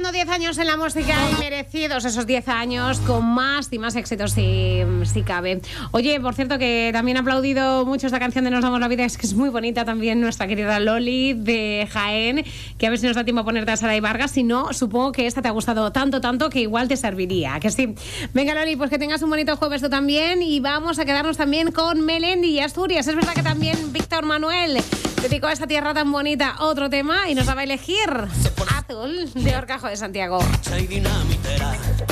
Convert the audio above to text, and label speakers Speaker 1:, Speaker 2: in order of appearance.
Speaker 1: cumpliendo 10 años en la música y merecidos esos 10 años con más y más éxitos si cabe. Oye, por cierto, que también ha aplaudido mucho esta canción de Nos damos la vida, es que es muy bonita también nuestra querida Loli de Jaén, que a ver si nos da tiempo a ponerte a Saray Vargas, si no, supongo que esta te ha gustado tanto que igual te serviría, que sí. Venga, Loli, pues que tengas un bonito jueves tú también y vamos a quedarnos también con Melendi y Asturias. Es verdad que también Víctor Manuel dedicó a esta tierra tan bonita otro tema y nos va a elegir Azul de Horcajo de Santiago.